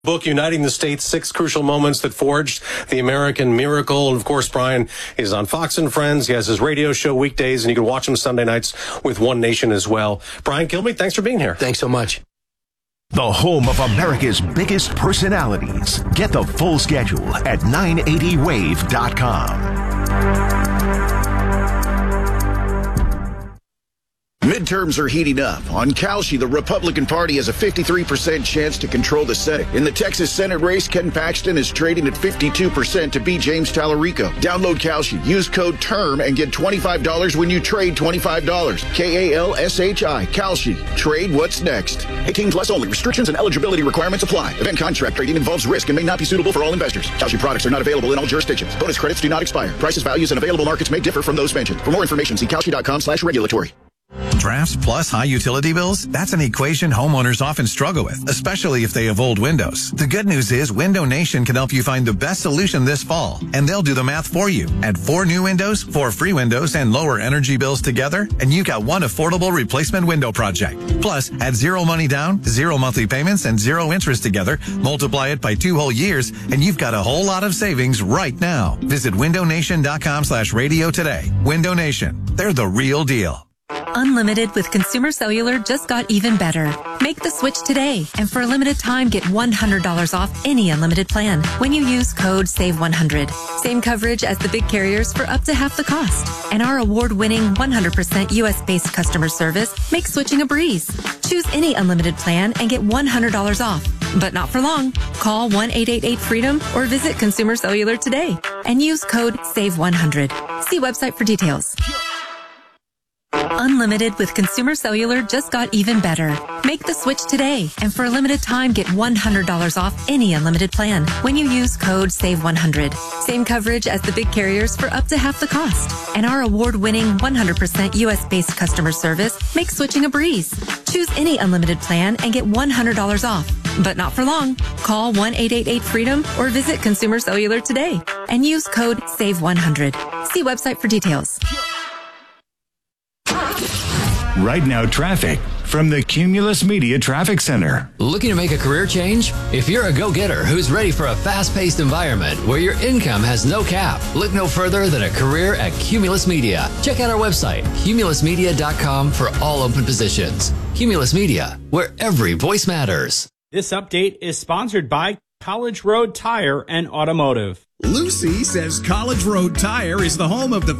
Book uniting the state's 6 crucial moments that forged the American miracle. And of course, Brian is on Fox and Friends. He has his radio show weekdays, and you can watch him Sunday nights with One Nation as well. Brian Kilmeade, thanks for being here. Thanks so much. The home of America's biggest personalities. Get the full schedule at 980wave.com. Midterms are heating up. On Kalshi, the Republican Party has a 53% chance to control the Senate. In the Texas Senate race, Ken Paxton is trading at 52% to beat James Tallarico. Download Kalshi. Use code TERM and get $25 when you trade $25. Kalshi. Kalshi. Trade what's next. 18 plus only. Restrictions and eligibility requirements apply. Event contract trading involves risk and may not be suitable for all investors. Kalshi products are not available in all jurisdictions. Bonus credits do not expire. Prices, values, and available markets may differ from those mentioned. For more information, see Kalshi.com/regulatory. Drafts plus high utility bills? That's an equation homeowners often struggle with, especially if they have old windows. The good news is Window Nation can help you find the best solution this fall, and they'll do the math for you. Add 4 new windows, 4 free windows, and lower energy bills together, and you got one affordable replacement window project. Plus, add 0 money down, 0 monthly payments, and 0 interest together, multiply it by 2 whole years, and you've got a whole lot of savings right now. Visit windownation.com/radio today. Window Nation. They're the real deal. Unlimited with Consumer Cellular just got even better. Make the switch today, and for a limited time, get $100 off any unlimited plan when you use code SAVE100. Same coverage as the big carriers for up to half the cost. And our award-winning 100% U.S.-based customer service makes switching a breeze. Choose any unlimited plan and get $100 off. But not for long. Call 1-888-FREEDOM or visit Consumer Cellular today and use code SAVE100. See website for details. Unlimited with Consumer Cellular just got even better. Make the switch today, and for a limited time, get $100 off any unlimited plan when you use code SAVE100. Same coverage as the big carriers for up to half the cost. And our award-winning 100% U.S.-based customer service makes switching a breeze. Choose any unlimited plan and get $100 off. But not for long. Call 1-888-FREEDOM or visit Consumer Cellular today and use code SAVE100. See website for details. Right now, traffic from the Cumulus Media Traffic Center. Looking to make a career change? If you're a go-getter who's ready for a fast-paced environment where your income has no cap, look no further than a career at Cumulus Media. Check out our website, cumulusmedia.com, for all open positions. Cumulus Media, where every voice matters. This update is sponsored by College Road Tire and Automotive. Lucy says College Road Tire is the home of the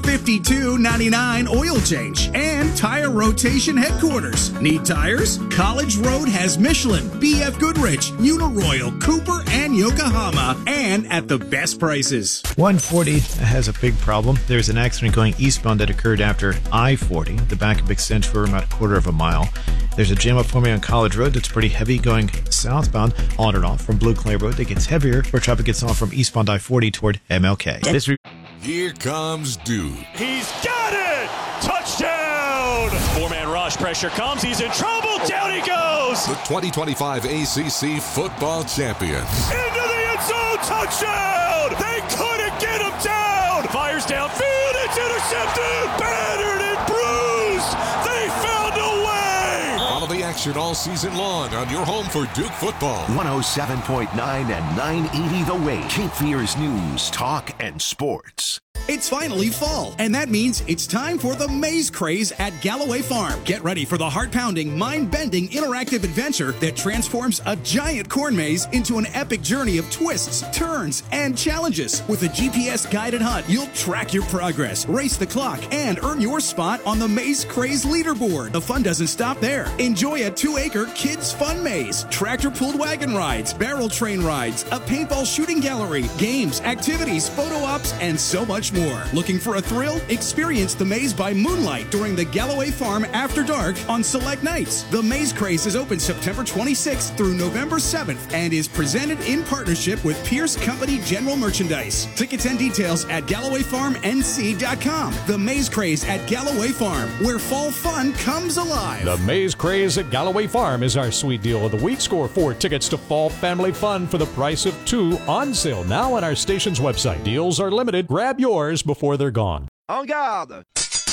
$52.99 oil change and tire rotation headquarters. Need tires? College Road has Michelin, BF Goodrich, Uniroyal, Cooper, and Yokohama, and at the best prices. 140 has a big problem. There's an accident going eastbound that occurred after I-40, the back of Big Central, about a quarter of a mile. There's a jam up forming on College Road that's pretty heavy going southbound on and off from Blue Clay Road. That gets heavier where traffic gets off from eastbound I-40 toward MLK. Here comes Dude. He's got it! Touchdown! 4-man rush, pressure comes, he's in trouble, down he goes! The 2025 ACC football champions. Into the end zone, touchdown! They couldn't get him down! Fires downfield, it's intercepted! Battered and bruised! They found a way! Follow the action all season long on your home for Duke football. 107.9 and 980 The Wave. Cape Fear's news, talk, and sports. It's finally fall, and that means it's time for the Maze Craze at Galloway Farm. Get ready for the heart-pounding, mind-bending, interactive adventure that transforms a giant corn maze into an epic journey of twists, turns, and challenges. With a GPS-guided hunt, you'll track your progress, race the clock, and earn your spot on the Maze Craze leaderboard. The fun doesn't stop there. Enjoy a 2-acre kids' fun maze, tractor-pulled wagon rides, barrel train rides, a paintball shooting gallery, games, activities, photo ops, and so much more. Looking for a thrill? Experience the maze by moonlight during the Galloway Farm After Dark on select nights. The Maze Craze is open September 26th through November 7th and is presented in partnership with Pierce Company General Merchandise. Tickets and details at GallowayFarmNC.com. The Maze Craze at Galloway Farm, where fall fun comes alive. The Maze Craze at Galloway Farm is our sweet deal of the week. Score 4 tickets to fall family fun for the price of 2, on sale now on our station's website. Deals are limited. Grab yours before they're gone. En garde!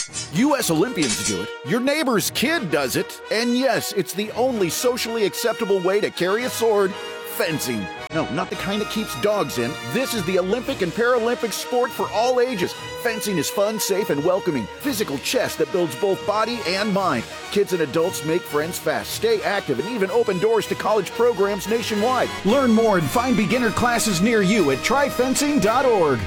U.S. Olympians do it. Your neighbor's kid does it. And yes, it's the only socially acceptable way to carry a sword fencing. No, not the kind that keeps dogs in. This is the Olympic and Paralympic sport for all ages. Fencing is fun, safe, and welcoming. Physical chess that builds both body and mind. Kids and adults make friends fast, stay active, and even open doors to college programs nationwide. Learn more and find beginner classes near you at tryfencing.org.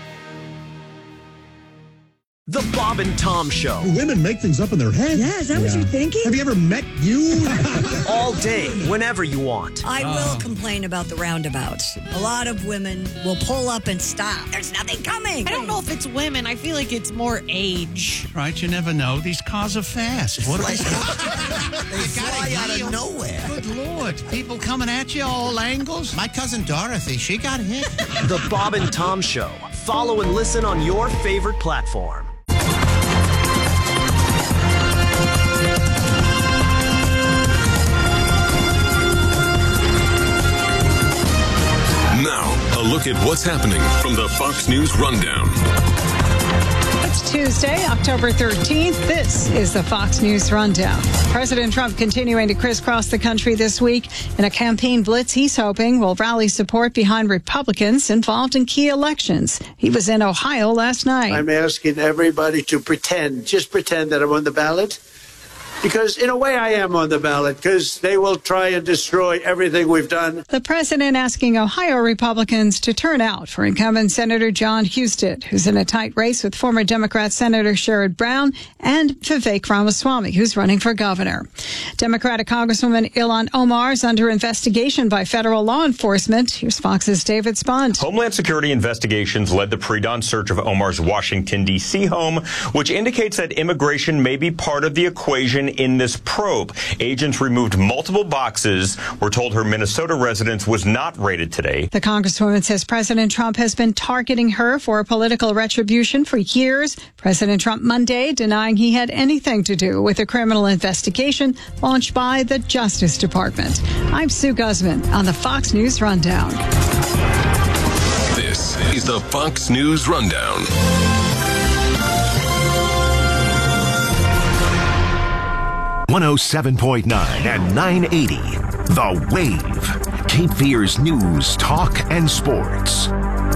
The Bob and Tom Show. Women make things up in their head. Yeah, is that what you're thinking? Have you ever met you? All day, whenever you want. I will complain about the roundabouts. A lot of women will pull up and stop. There's nothing coming. I don't know if it's women. I feel like it's more age. Right, you never know. These cars are fast. What They fly out of nowhere. Good Lord. People coming at you all angles. My cousin Dorothy, she got hit. The Bob and Tom Show. Follow and listen on your favorite platform. Now, a look at what's happening from the Fox News Rundown. It's Tuesday, October 13th. This is the Fox News Rundown. President Trump continuing to crisscross the country this week in a campaign blitz he's hoping will rally support behind Republicans involved in key elections. He was in Ohio last night. I'm asking everybody to just pretend that I'm on the ballot. Because in a way I am on the ballot, because they will try and destroy everything we've done. The president asking Ohio Republicans to turn out for incumbent Senator John Husted, who's in a tight race with former Democrat Senator Sherrod Brown and Vivek Ramaswamy, who's running for governor. Democratic Congresswoman Ilhan Omar is under investigation by federal law enforcement. Here's Fox's David Spunt. Homeland Security investigations led the pre-dawn search of Omar's Washington, D.C. home, which indicates that immigration may be part of the equation in this probe. Agents removed multiple boxes. We're told her Minnesota residence was not raided today. The Congresswoman says President Trump has been targeting her for political retribution for years. President Trump Monday denying he had anything to do with a criminal investigation launched by the Justice Department. I'm Sue Guzman on the Fox News Rundown. This is the Fox News Rundown. 107.9 and 980. The Wave. Cape Fear's news, talk, and sports.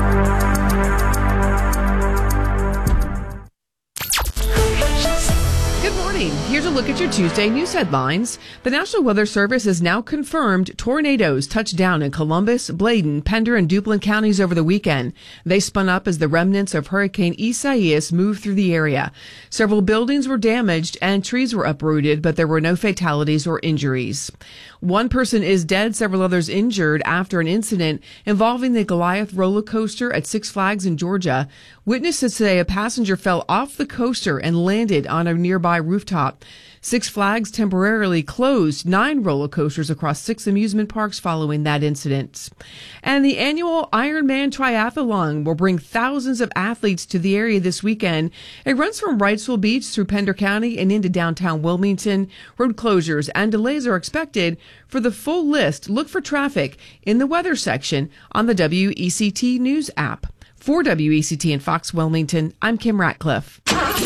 Good morning. Here's a look at your Tuesday news headlines. The National Weather Service has now confirmed tornadoes touched down in Columbus, Bladen, Pender, and Duplin counties over the weekend. They spun up as the remnants of Hurricane Isaias moved through the area. Several buildings were damaged and trees were uprooted, but there were no fatalities or injuries. One person is dead, several others injured after an incident involving the Goliath roller coaster at Six Flags in Georgia. Witnesses say a passenger fell off the coaster and landed on a nearby rooftop. Six Flags temporarily closed 9 roller coasters across 6 amusement parks following that incident. And the annual Ironman Triathlon will bring thousands of athletes to the area this weekend. It runs from Wrightsville Beach through Pender County and into downtown Wilmington. Road closures and delays are expected. For the full list, look for traffic in the weather section on the WECT News app. For WECT and Fox Wilmington, I'm Kim Ratcliffe.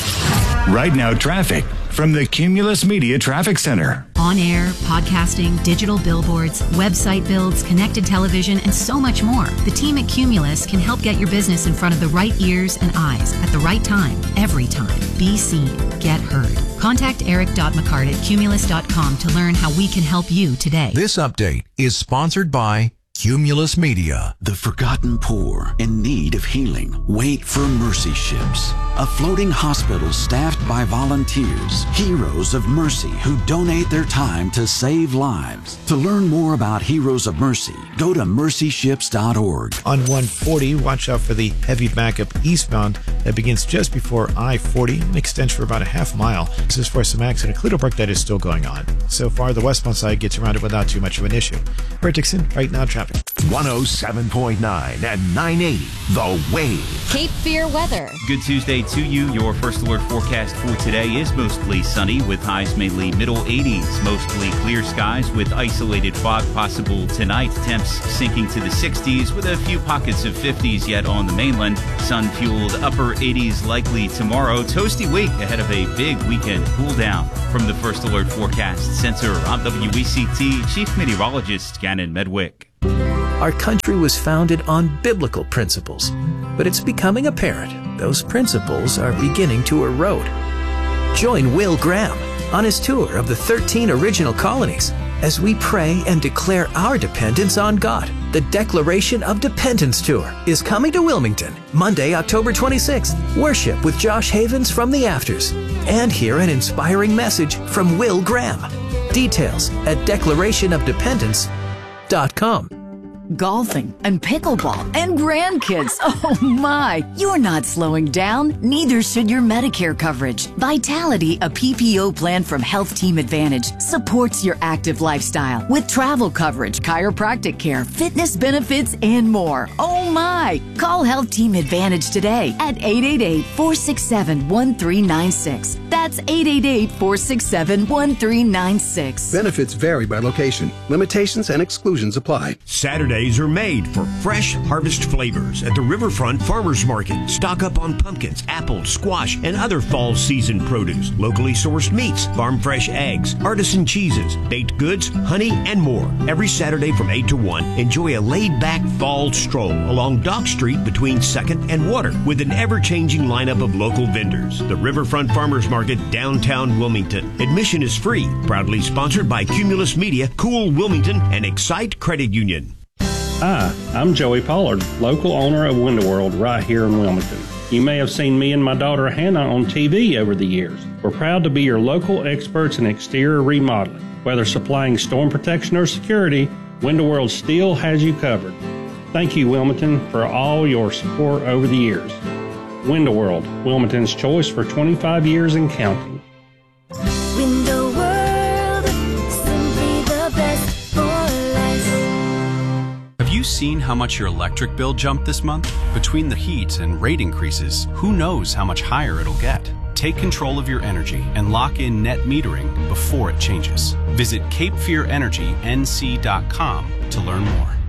Right now, traffic from the Cumulus Media Traffic Center. On air, podcasting, digital billboards, website builds, connected television, and so much more. The team at Cumulus can help get your business in front of the right ears and eyes at the right time, every time. Be seen. Get heard. Contact Eric.McCart at Cumulus.com to learn how we can help you today. This update is sponsored by Cumulus Media. The forgotten poor in need of healing wait for Mercy Ships, a floating hospital staffed by volunteers, heroes of mercy who donate their time to save lives. To learn more about Heroes of Mercy, go to mercyships.org. On 140, watch out for the heavy backup eastbound that begins just before I-40 and extends for about a half mile. This is for some accident at Clutterbuck that is still going on. So far, the westbound side gets around it without too much of an issue. Bert Dixon, right now, traffic. 107.9 and 980. The Wave. Cape Fear weather. Good Tuesday to you. Your first alert forecast for today is mostly sunny with highs mainly middle 80s. Mostly clear skies with isolated fog possible tonight. Temps sinking to the 60s with a few pockets of 50s yet on the mainland. Sun-fueled upper 80s likely tomorrow. Toasty week ahead of a big weekend cool down. From the First Alert Forecast Center, I'm WECT Chief Meteorologist Gannon Medwick. Our country was founded on biblical principles, but it's becoming apparent those principles are beginning to erode. Join Will Graham on his tour of the 13 original colonies as we pray and declare our dependence on God. The Declaration of Dependence Tour is coming to Wilmington Monday, October 26th. Worship with Josh Havens from the Afters and hear an inspiring message from Will Graham. Details at declarationofdependence.com. Golfing and pickleball and grandkids. Oh my, you're not slowing down. Neither should your Medicare coverage. Vitality, a PPO plan from Health Team Advantage, supports your active lifestyle with travel coverage, chiropractic care, fitness benefits, and more. Oh my, call Health Team Advantage today at 888-467-1396. That's 888-467-1396. Benefits vary by location. Limitations and exclusions apply. Saturdays are made for fresh harvest flavors at the Riverfront Farmers Market. Stock up on pumpkins, apples, squash, and other fall season produce. Locally sourced meats, farm fresh eggs, artisan cheeses, baked goods, honey, and more. Every Saturday from 8 to 1, enjoy a laid-back fall stroll along Dock Street between 2nd and Water with an ever-changing lineup of local vendors. The Riverfront Farmers Market, downtown Wilmington. Admission is free. Proudly sponsored by Cumulus Media, Cool Wilmington, and Excite Credit Union. Hi, I'm Joey Pollard, local owner of Window World right here in Wilmington. You may have seen me and my daughter Hannah on TV over the years. We're proud to be your local experts in exterior remodeling. Whether supplying storm protection or security, Window World still has you covered. Thank you, Wilmington, for all your support over the years. Window World, Wilmington's choice for 25 years and counting. Window World, simply the best for less. Have you seen how much your electric bill jumped this month? Between the heat and rate increases, who knows how much higher it'll get? Take control of your energy and lock in net metering before it changes. Visit CapefearEnergyNC.com to learn more.